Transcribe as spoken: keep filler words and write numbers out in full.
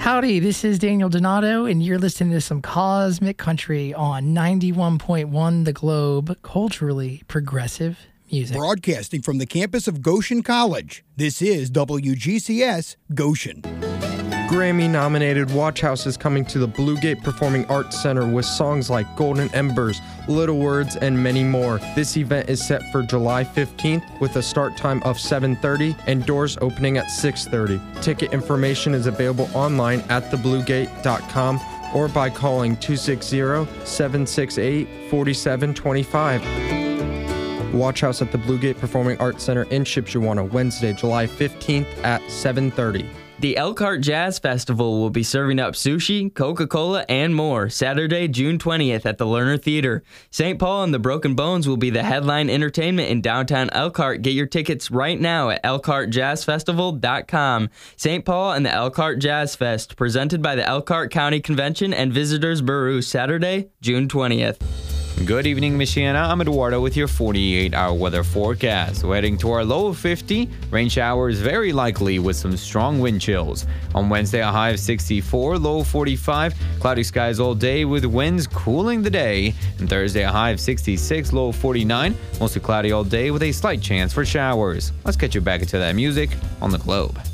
Howdy, this is Daniel Donato, and you're listening to some Cosmic Country on ninety-one point one The Globe, culturally progressive music. Broadcasting from the campus of Goshen College, this is W G C S Goshen. Grammy-nominated Watch House is coming to the Bluegate Performing Arts Center with songs like Golden Embers, Little Words, and many more. This event is set for July fifteenth with a start time of seven thirty and doors opening at six thirty. Ticket information is available online at the bluegate dot com or by calling two six zero, seven six eight, four seven two five. Watch House at the Bluegate Performing Arts Center in Shipshewana, Wednesday, July fifteenth at seven thirty. The Elkhart Jazz Festival will be serving up sushi, Coca-Cola, and more Saturday, June twentieth at the Lerner Theater. Saint Paul and the Broken Bones will be the headline entertainment in downtown Elkhart. Get your tickets right now at elkhart jazz festival dot com. Saint Paul and the Elkhart Jazz Fest, presented by the Elkhart County Convention and Visitors Bureau, Saturday, June twentieth. Good evening, Michiana. I'm Eduardo with your forty-eight hour weather forecast. We're heading to our low of fifty. Rain showers very likely with some strong wind chills. On Wednesday, a high of sixty-four, low of forty-five. Cloudy skies all day with winds cooling the day. And Thursday, a high of sixty-six, low of forty-nine. Mostly cloudy all day with a slight chance for showers. Let's get you back into that music on the Globe.